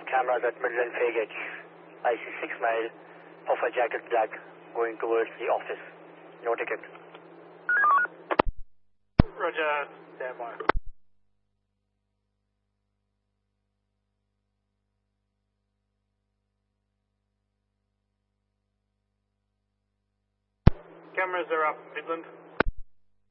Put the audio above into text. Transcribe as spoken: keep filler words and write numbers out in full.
cameras at Midland Fairgate. I see six mile of a jacket black going towards the office. No ticket. Roger, stand by. Cameras are up, Midland.